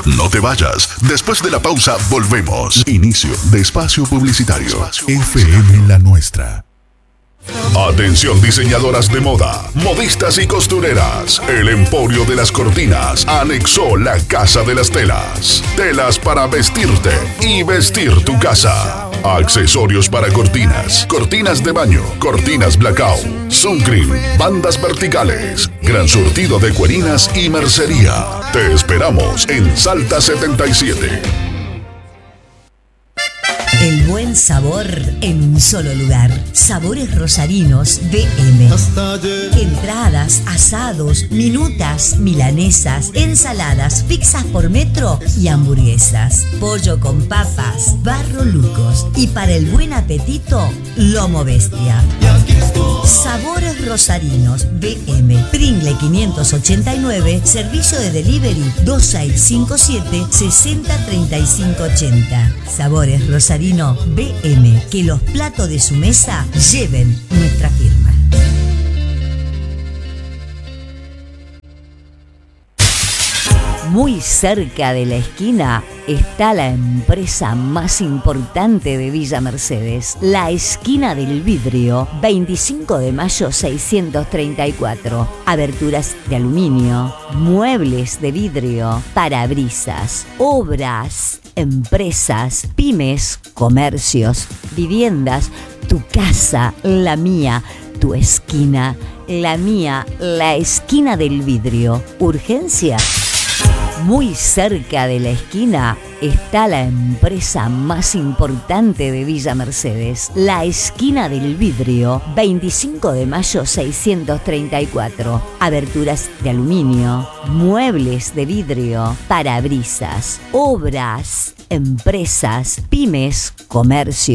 No te vayas. Después de la pausa, volvemos. Inicio de espacio publicitario. FM La Nuestra. Atención diseñadoras de moda, modistas y costureras. El Emporio de las Cortinas anexó la Casa de las Telas. Telas para vestirte y vestir tu casa. Accesorios para cortinas, cortinas de baño, cortinas blackout, suncream, bandas verticales, gran surtido de cuerinas y mercería. Te esperamos en Salta 77. El buen sabor en un solo lugar. Sabores Rosarinos BM. Entradas, asados, minutas, milanesas, ensaladas, pizzas por metro y hamburguesas. Pollo con papas, barro lucos. Y para el buen apetito, lomo bestia. Sabores Rosarinos BM. Pringle 589. Servicio de delivery 2657 603580. Sabores Rosarinos BM, que los platos de su mesa lleven nuestra firma. Muy cerca de la esquina está la empresa más importante de Villa Mercedes, la Esquina del Vidrio, 25 de mayo 634. Aberturas de aluminio, muebles de vidrio, parabrisas, obras, empresas, pymes, comercios, viviendas, tu casa, la mía, tu esquina, la mía, la Esquina del Vidrio. ¿Urgencia? Muy cerca de la esquina está la empresa más importante de Villa Mercedes, la Esquina del Vidrio, 25 de mayo 634. Aberturas de aluminio, muebles de vidrio, parabrisas, obras, empresas, pymes, comercio.